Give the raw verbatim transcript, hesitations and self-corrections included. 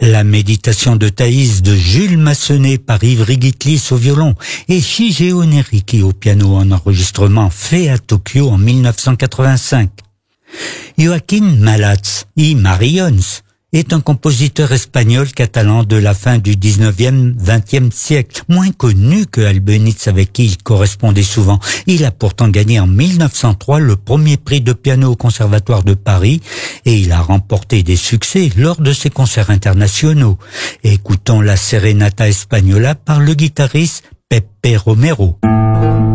La méditation de Thaïs de Jules Massenet par Ivry Guitlis au violon et Shigeo Neriki au piano en enregistrement fait à Tokyo en mille neuf cent quatre-vingt-cinq. Joaquín Malats y Marions est un compositeur espagnol catalan de la fin du dix-neuvième vingtième siècle, moins connu que Albéniz avec qui il correspondait souvent. Il a pourtant gagné en mille neuf cent trois le premier prix de piano au Conservatoire de Paris et il a remporté des succès lors de ses concerts internationaux. Écoutons la Serenata Española par le guitariste Pepe Romero.